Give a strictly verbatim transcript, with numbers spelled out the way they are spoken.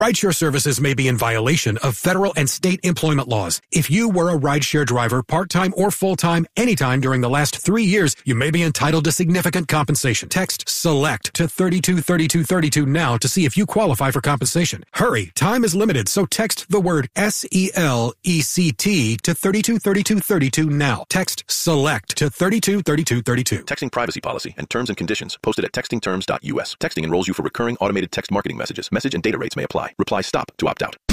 Rideshare services may be in violation of federal and state employment laws. If you were a rideshare driver, part-time or full-time, anytime during the last three years, you may be entitled to significant compensation. Text SELECT to thirty-two thirty-two thirty-two now to see if you qualify for compensation. Hurry, time is limited, so text the word S E L E C T to thirty-two thirty-two thirty-two now. Text SELECT to thirty-two thirty-two thirty-two. Texting privacy policy and terms and conditions posted at texting terms dot U S. Texting enrolls you for recurring automated text marketing messages. Message and data rates may apply. Reply STOP to opt out.